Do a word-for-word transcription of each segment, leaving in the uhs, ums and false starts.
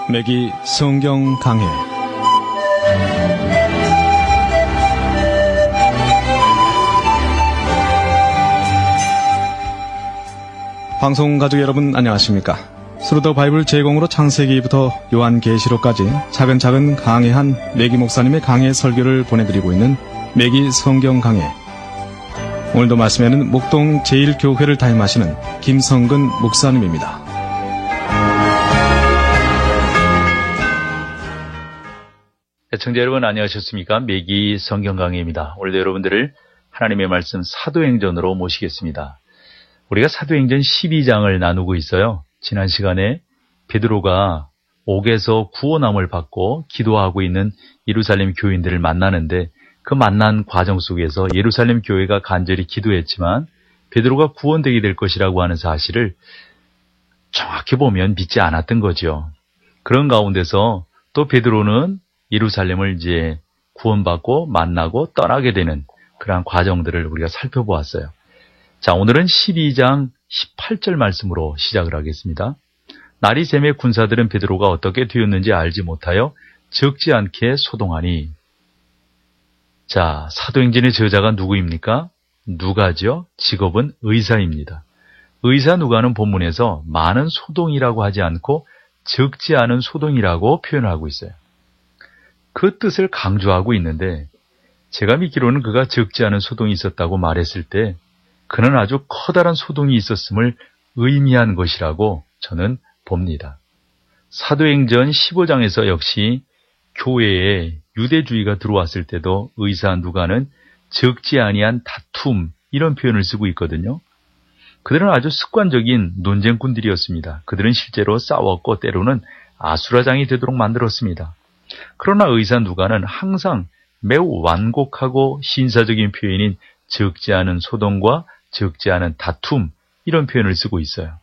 매기 성경 강해. 방송 가족 여러분 안녕하십니까? 스루더 바이블 제공으로 창세기부터 요한계시록까지 차근차근 강해한 매기 목사님의 강해 설교를 보내드리고 있는 매기 성경 강해. 오늘도 말씀에는 목동 제일 교회를 담임하시는 김성근 목사님입니다. 시청자 여러분 안녕하셨습니까? 매기 성경 강해입니다. 오늘도 여러분들을 하나님의 말씀 사도행전으로 모시겠습니다. 우리가 사도행전 십이 장을 나누고 있어요. 지난 시간에 베드로가 옥에서 구원함을 받고 기도하고 있는 예루살렘 교인들을 만나는데 그 만난 과정 속에서 예루살렘 교회가 간절히 기도했지만 베드로가 구원되게 될 것이라고 하는 사실을 정확히 보면 믿지 않았던 거죠. 그런 가운데서 또 베드로는 예루살렘을 이제 구원받고 만나고 떠나게 되는 그러한 과정들을 우리가 살펴보았어요. 자, 오늘은 십이 장 십팔 절 말씀으로 시작을 하겠습니다. 날이 새매 군사들은 베드로가 어떻게 되었는지 알지 못하여 적지 않게 소동하니. 자, 사도행전의 저자가 누구입니까? 누가죠? 직업은 의사입니다. 의사 누가는 본문에서 많은 소동이라고 하지 않고 적지 않은 소동이라고 표현하고 있어요. 그 뜻을 강조하고 있는데 제가 믿기로는 그가 적지 않은 소동이 있었다고 말했을 때 그는 아주 커다란 소동이 있었음을 의미한 것이라고 저는 봅니다. 사도행전 십오 장에서 역시 교회에 유대주의가 들어왔을 때도 의사 누가는 적지 아니한 다툼 이런 표현을 쓰고 있거든요. 그들은 아주 습관적인 논쟁꾼들이었습니다. 그들은 실제로 싸웠고 때로는 아수라장이 되도록 만들었습니다. 그러나 의사 누가는 항상 매우 완곡하고 신사적인 표현인 적지 않은 소동과 적지 않은 다툼 이런 표현을 쓰고 있어요.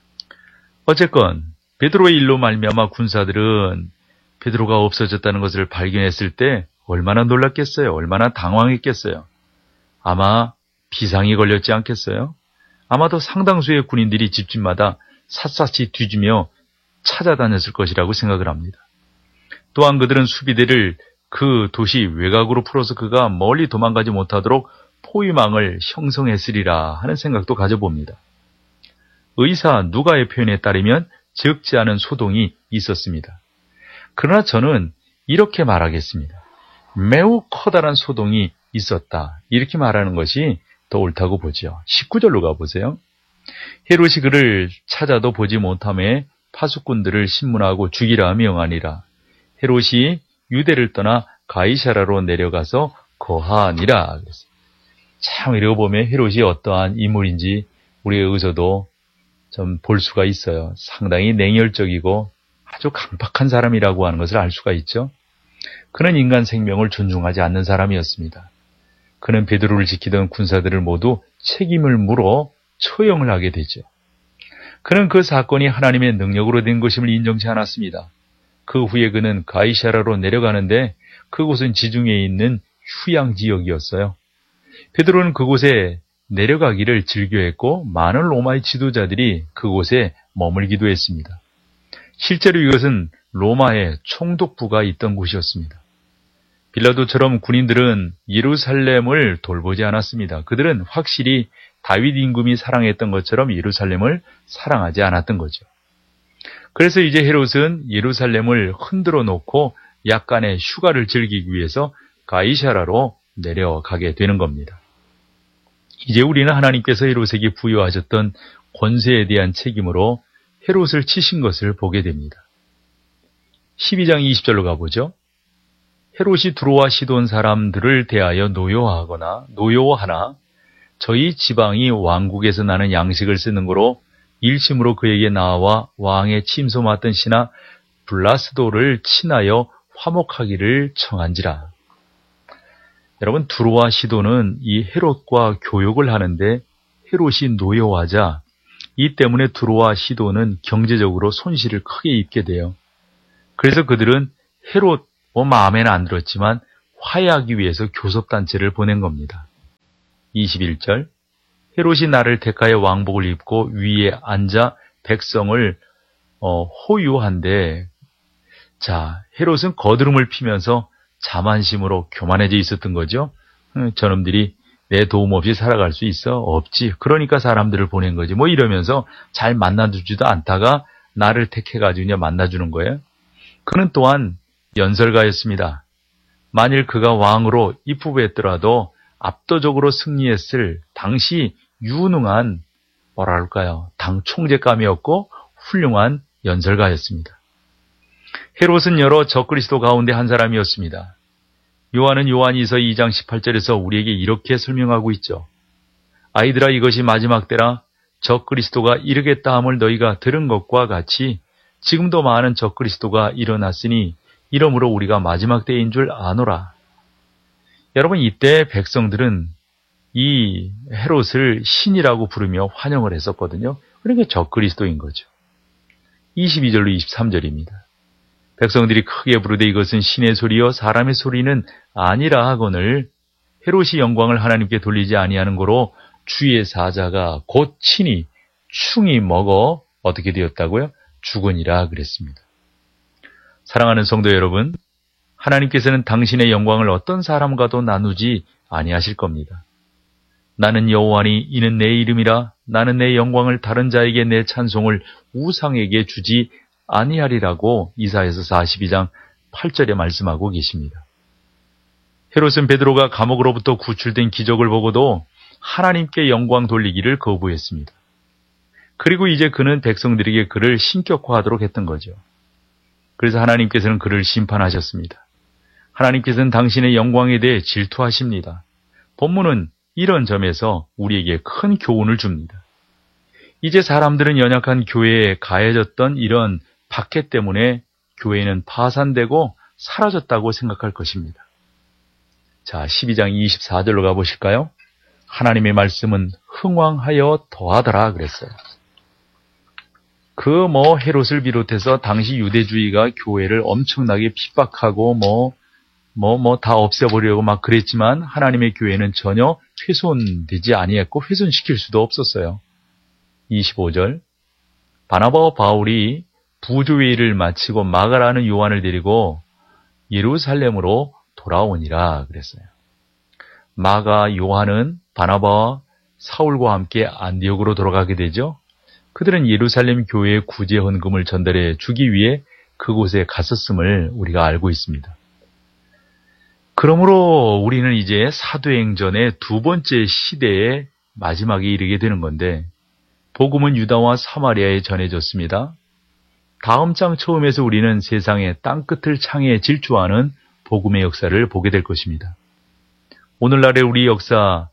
어쨌건 베드로의 일로 말미암아 군사들은 베드로가 없어졌다는 것을 발견했을 때 얼마나 놀랐겠어요? 얼마나 당황했겠어요? 아마 비상이 걸렸지 않겠어요? 아마도 상당수의 군인들이 집집마다 샅샅이 뒤지며 찾아다녔을 것이라고 생각을 합니다. 또한 그들은 수비대를 그 도시 외곽으로 풀어서 그가 멀리 도망가지 못하도록 포위망을 형성했으리라 하는 생각도 가져봅니다. 의사 누가의 표현에 따르면 적지 않은 소동이 있었습니다. 그러나 저는 이렇게 말하겠습니다. 매우 커다란 소동이 있었다. 이렇게 말하는 것이 더 옳다고 보죠. 십구 절로 가보세요. 헤롯이 그를 찾아도 보지 못하며 파수꾼들을 신문하고 죽이라 명하니라. 헤롯이 유대를 떠나 가이사라로 내려가서 거하니라. 참 읽어보면 헤롯이 어떠한 인물인지 우리가 여기서도 좀 볼 수가 있어요. 상당히 냉혈적이고 아주 강박한 사람이라고 하는 것을 알 수가 있죠. 그는 인간 생명을 존중하지 않는 사람이었습니다. 그는 베드로를 지키던 군사들을 모두 책임을 물어 처형을 하게 되죠. 그는 그 사건이 하나님의 능력으로 된 것임을 인정치 않았습니다. 그 후에 그는 가이사라로 내려가는데 그곳은 지중해에 있는 휴양지역이었어요. 베드로는 그곳에 내려가기를 즐겨했고 많은 로마의 지도자들이 그곳에 머물기도 했습니다. 실제로 이것은 로마의 총독부가 있던 곳이었습니다. 빌라도처럼 군인들은 예루살렘을 돌보지 않았습니다. 그들은 확실히 다윗 임금이 사랑했던 것처럼 예루살렘을 사랑하지 않았던 거죠. 그래서 이제 헤롯은 예루살렘을 흔들어 놓고 약간의 휴가를 즐기기 위해서 가이사라로 내려가게 되는 겁니다. 이제 우리는 하나님께서 헤롯에게 부여하셨던 권세에 대한 책임으로 헤롯을 치신 것을 보게 됩니다. 십이 장 이십 절로 가보죠. 헤롯이 두로와 시돈 사람들을 대하여 노여하거나 노여하나 저희 지방이 왕국에서 나는 양식을 쓰는 거로 일심으로 그에게 나와 왕의 침소 맡던 신하 블라스도를 친하여 화목하기를 청한지라. 여러분, 두로와 시돈은 이 헤롯과 교역을 하는데 헤롯이 노여워하자 이 때문에 두로와 시돈은 경제적으로 손실을 크게 입게 돼요. 그래서 그들은 헤롯 뭐 마음에는 안 들었지만 화해하기 위해서 교섭단체를 보낸 겁니다. 이십일 절 헤롯이 나를 택하여 왕복을 입고 위에 앉아 백성을 어, 호유한데 자, 헤롯은 거드름을 피면서 자만심으로 교만해져 있었던 거죠. 저놈들이 내 도움 없이 살아갈 수 있어? 없지. 그러니까 사람들을 보낸 거지. 뭐 이러면서 잘 만나주지도 않다가 나를 택해가지고 그냥 만나주는 거예요. 그는 또한 연설가였습니다. 만일 그가 왕으로 입후보했더라도 압도적으로 승리했을 당시 유능한 뭐랄까요, 당 총재감이었고 훌륭한 연설가였습니다. 헤롯은 여러 적그리스도 가운데 한 사람이었습니다. 요한은 요한이서 이 장 십팔 절에서 우리에게 이렇게 설명하고 있죠. 아이들아, 이것이 마지막 때라. 적그리스도가 이르겠다 함을 너희가 들은 것과 같이 지금도 많은 적그리스도가 일어났으니 이러므로 우리가 마지막 때인 줄 아노라. 여러분, 이때 백성들은 이 헤롯을 신이라고 부르며 환영을 했었거든요. 그러니까 적그리스도인 거죠. 이십이 절로 이십삼 절입니다. 백성들이 크게 부르되 이것은 신의 소리요 사람의 소리는 아니라 하거늘 헤롯이 영광을 하나님께 돌리지 아니하는 고로 주의 사자가 곧 친히 충이 먹어 어떻게 되었다고요? 죽으니라 그랬습니다. 사랑하는 성도 여러분, 하나님께서는 당신의 영광을 어떤 사람과도 나누지 아니하실 겁니다. 나는 여호와니 이는 내 이름이라. 나는 내 영광을 다른 자에게 내 찬송을 우상에게 주지 아니하리라고 이사야서 사십이 장 팔 절에 말씀하고 계십니다. 헤롯은 베드로가 감옥으로부터 구출된 기적을 보고도 하나님께 영광 돌리기를 거부했습니다. 그리고 이제 그는 백성들에게 그를 신격화하도록 했던 거죠. 그래서 하나님께서는 그를 심판하셨습니다. 하나님께서는 당신의 영광에 대해 질투하십니다. 본문은 이런 점에서 우리에게 큰 교훈을 줍니다. 이제 사람들은 연약한 교회에 가해졌던 이런 박해 때문에 교회는 파산되고 사라졌다고 생각할 것입니다. 자, 십이 장 이십사 절로 가보실까요? 하나님의 말씀은 흥왕하여 더하더라 그랬어요. 그 뭐 헤롯을 비롯해서 당시 유대주의가 교회를 엄청나게 핍박하고 뭐 뭐 뭐 다 없애버리려고 막 그랬지만 하나님의 교회는 전혀 훼손되지 아니했고 훼손시킬 수도 없었어요. 이십오 절 바나바와 바울이 부조회의를 마치고 마가라는 요한을 데리고 예루살렘으로 돌아오니라 그랬어요. 마가 요한은 바나바와 사울과 함께 안디옥으로 돌아가게 되죠. 그들은 예루살렘 교회에 구제 헌금을 전달해 주기 위해 그곳에 갔었음을 우리가 알고 있습니다. 그러므로 우리는 이제 사도행전의 두 번째 시대의 마지막에 이르게 되는 건데, 복음은 유다와 사마리아에 전해졌습니다. 다음 장 처음에서 우리는 세상의 땅끝을 창에 질주하는 복음의 역사를 보게 될 것입니다. 오늘날의 우리 역사도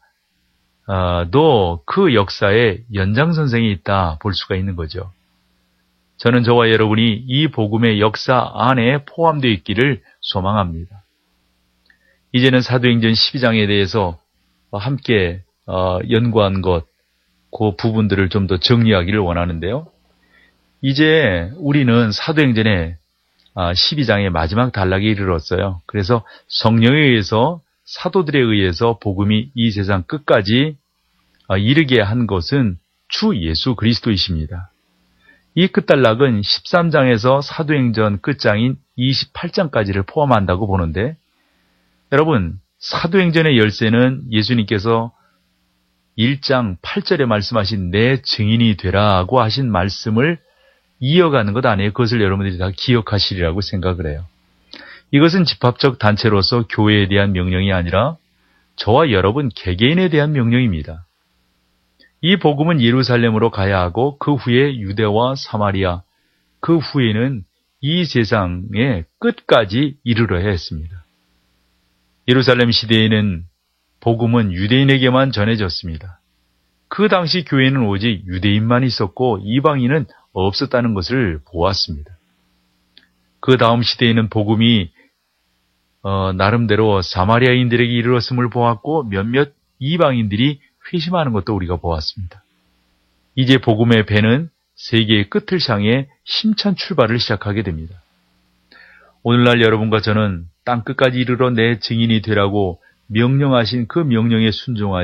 그 역사의 연장선상에 있다 볼 수가 있는 거죠. 저는 저와 여러분이 이 복음의 역사 안에 포함되어 있기를 소망합니다. 이제는 사도행전 십이 장에 대해서 함께 연구한 것, 그 부분들을 좀 더 정리하기를 원하는데요. 이제 우리는 사도행전의 십이 장의 마지막 단락에 이르렀어요. 그래서 성령에 의해서, 사도들에 의해서 복음이 이 세상 끝까지 이르게 한 것은 주 예수 그리스도이십니다. 이 끝단락은 십삼 장에서 사도행전 끝장인 이십팔 장까지를 포함한다고 보는데, 여러분, 사도행전의 열쇠는 예수님께서 일 장 팔 절에 말씀하신 내 증인이 되라고 하신 말씀을 이어가는 것 아니에요. 그것을 여러분들이 다 기억하시리라고 생각을 해요. 이것은 집합적 단체로서 교회에 대한 명령이 아니라 저와 여러분 개개인에 대한 명령입니다. 이 복음은 예루살렘으로 가야 하고 그 후에 유대와 사마리아, 그 후에는 이 세상의 끝까지 이르러야 했습니다. 예루살렘 시대에는 복음은 유대인에게만 전해졌습니다. 그 당시 교회는 오직 유대인만 있었고 이방인은 없었다는 것을 보았습니다. 그 다음 시대에는 복음이 어, 나름대로 사마리아인들에게 이르렀음을 보았고 몇몇 이방인들이 회심하는 것도 우리가 보았습니다. 이제 복음의 배는 세계의 끝을 향해 힘찬 출발을 시작하게 됩니다. 오늘날 여러분과 저는 땅끝까지 이르러 내 증인이 되라고 명령하신 그 명령에 순종하여